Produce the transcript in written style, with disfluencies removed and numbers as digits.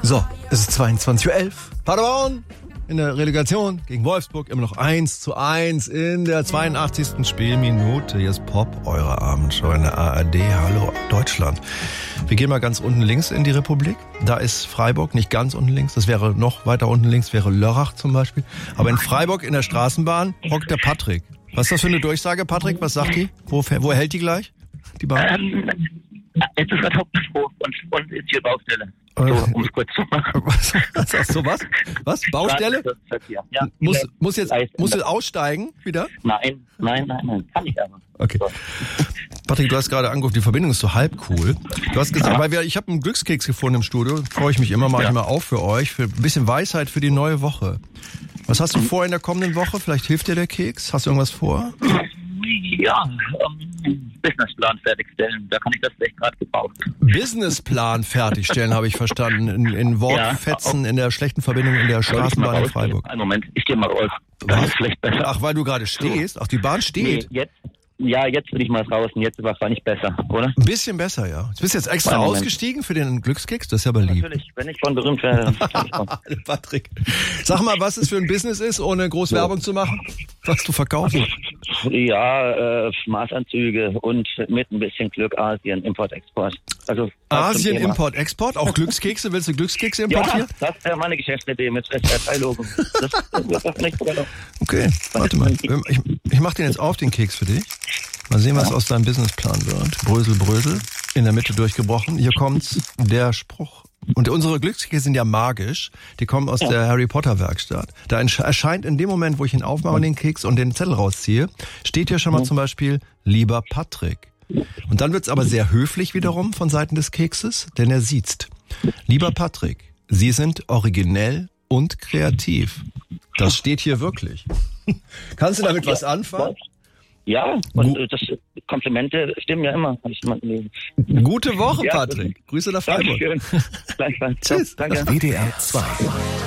So, es ist 22:11 Uhr. Paderborn in der Relegation gegen Wolfsburg immer noch 1:1 in der 82. Spielminute. Hier ist Pop, eure Abendshow in der ARD. Hallo Deutschland. Wir gehen mal ganz unten links in die Republik. Da ist Freiburg, nicht ganz unten links. Das wäre noch weiter unten links, wäre Lörrach zum Beispiel. Aber in Freiburg in der Straßenbahn hockt der Patrick. Was ist das für eine Durchsage, Patrick? Was sagt die? Wo hält die gleich? Die Bahn? Jetzt ist das Hauptbahnhof und ist hier Baustelle. So, um es kurz zu machen. Was sagst du, was? Was? Baustelle? Ja, Muss jetzt aussteigen wieder? Nein. Kann ich aber. Okay. Patrick, du hast gerade angerufen, die Verbindung ist so halb cool. Du hast gesagt, weil ich habe einen Glückskeks gefunden im Studio. Freue ich mich immer, mache ich mal auf für euch. Für ein bisschen Weisheit für die neue Woche. Was hast du vor in der kommenden Woche? Vielleicht hilft dir der Keks. Hast du irgendwas vor? Ja, Businessplan fertigstellen. Da kann ich das vielleicht gerade gebrauchen. Businessplan fertigstellen, habe ich verstanden. In Wortfetzen, in der schlechten Verbindung in der Straßenbahn in Freiburg. Einen Moment, ich gehe mal raus. Das ist vielleicht besser. Ach, weil du gerade stehst? Ach, die Bahn steht? Nee, jetzt bin ich mal draußen. Jetzt war es nicht besser, oder? Ein bisschen besser, ja. Du bist jetzt extra ausgestiegen für den Glückskeks? Das ist ja aber lieb. Natürlich, wenn ich von berühmt werde. Patrick, sag mal, was es für ein Business ist, ohne groß Werbung zu machen? Was du verkaufst? Ja, Maßanzüge und mit ein bisschen Glück Asien, Import-Export. Also Asien, Import-Export? Auch Glückskekse? Willst du Glückskekse importieren? Ja, das wäre meine Geschäftsidee mit SR3-Logo. Das ist nicht gut. Okay, warte mal. Ich mach den jetzt auf, den Keks für dich. Mal sehen, was aus deinem Businessplan wird. Brösel, Brösel. In der Mitte durchgebrochen. Hier kommt der Spruch. Und unsere Glückskekse sind ja magisch. Die kommen aus der Harry Potter Werkstatt. Da erscheint in dem Moment, wo ich ihn aufmache, den Keks und den Zettel rausziehe, steht hier schon mal zum Beispiel, lieber Patrick. Und dann wird's aber sehr höflich wiederum von Seiten des Kekses, denn er siezt. Lieber Patrick, Sie sind originell und kreativ. Das steht hier wirklich. Kannst du damit was anfangen? Ja, und das Komplimente stimmen ja immer, habe ich jemanden gelesen. Gute Woche, Patrick. Grüße nach Freiburg. Dankeschön. Gleichfalls. Tschüss. Danke. WDR 2.